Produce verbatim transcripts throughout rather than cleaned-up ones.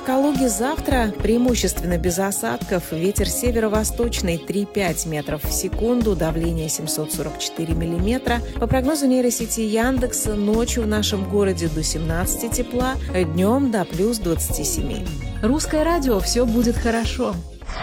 в Калуге завтра преимущественно без осадков. Ветер северо-восточный три-пять метров в секунду, давление семьсот сорок четыре миллиметра. По прогнозу нейросети Яндекса, ночью в нашем городе до семнадцати тепла, днем до плюс двадцати семи. Русское радио, все будет хорошо.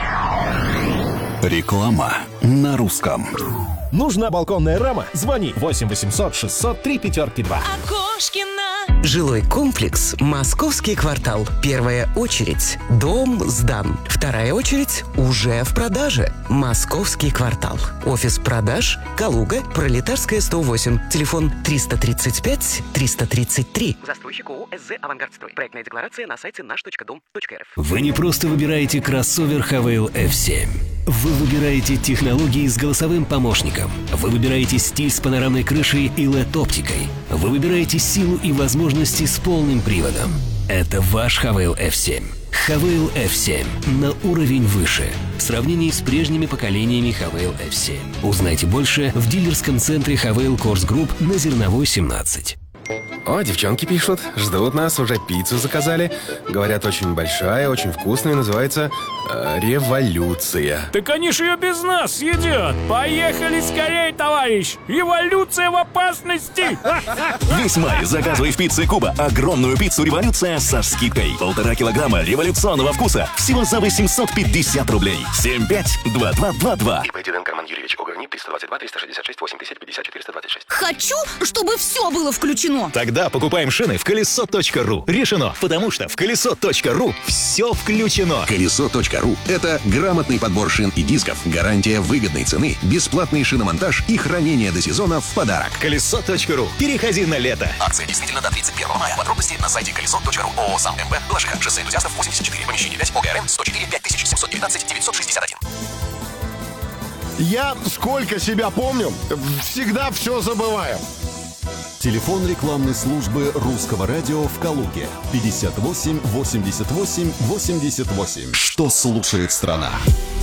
Реклама на русском. Нужна балконная рама? Звони восемь восемьсот шестьсот три пятерки два. Окошкина. Жилой комплекс «Московский квартал». Первая очередь. Дом сдан. Вторая очередь уже в продаже. «Московский квартал». Офис продаж Калуга, Пролетарская, сто восемь. Телефон триста тридцать пять триста тридцать три. Застройщик ООО СЗ «Авангардстрой». Проектная декларация на сайте наш точка дом точка эр эф. Вы не просто выбираете кроссовер Хавейл эф семь. Вы выбираете технологии с голосовым помощником. Вы выбираете стиль с панорамной крышей и эл и ди-оптикой. Вы выбираете силу и возможности с полным приводом. Это ваш Хавейл эф семь. Хавейл эф семь на уровень выше в сравнении с прежними поколениями Хавейл эф семь. Узнайте больше в дилерском центре Хавейл Корс Групп на Зерновой, семнадцать. О, девчонки пишут, ждут нас, уже пиццу заказали. Говорят, очень большая, очень вкусная, называется э, «Революция». Так они ж ее без нас съедят. Поехали скорее, товарищ. Революция в опасности. Весь май заказывай в пицце Куба огромную пиццу «Революция» со скидкой. Полтора килограмма революционного вкуса всего за восемьсот пятьдесят рублей. семь пять два два два два. ИП Диденко Роман Юрьевич, ОГРНИ, триста двадцать два триста шестьдесят шесть восемь тысяч пятьдесят четыреста двадцать шесть. Хочу, чтобы все было включено. Тогда покупаем шины в колесо точка ру. Решено, потому что в колесо точка ру все включено. колесо точка ру – это грамотный подбор шин и дисков, гарантия выгодной цены, бесплатный шиномонтаж и хранение до сезона в подарок. колесо точка ру. Переходи на лето. Акция действительно до тридцать первого мая. Подробности на сайте колесо точка ру. ООО «Сам МБ», Балашиха, шоссе энтузиастов, восемьдесят четыре, помещение пять, ОГРН сто четыре пять тысяч семьсот девятнадцать девятьсот шестьдесят один. Я, сколько себя помню, всегда все забываю. Телефон рекламной службы русского радио в Калуге пятьдесят восемь восемьдесят восемь восемьдесят восемь. Что слушает страна?